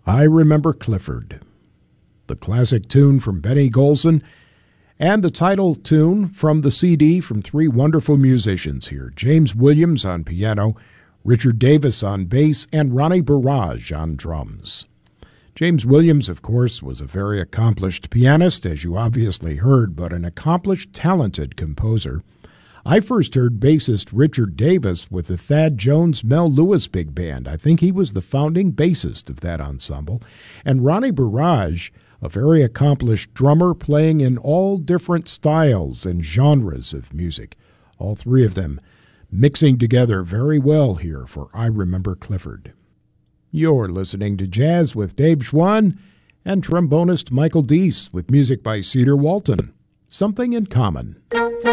I Remember Clifford, the classic tune from Benny Golson, and the title tune from the CD from three wonderful musicians here, James Williams on piano, Richard Davis on bass, and Ronnie Barrage on drums. James Williams, of course, was a very accomplished pianist, as you obviously heard, but an accomplished, talented composer. I first heard bassist Richard Davis with the Thad Jones Mel Lewis Big Band. I think he was the founding bassist of that ensemble. And Ronnie Barrage, a very accomplished drummer playing in all different styles and genres of music. All three of them mixing together very well here for I Remember Clifford. You're listening to Jazz with Dave Schwann and trombonist Michael Deese with music by Cedar Walton. Something in Common.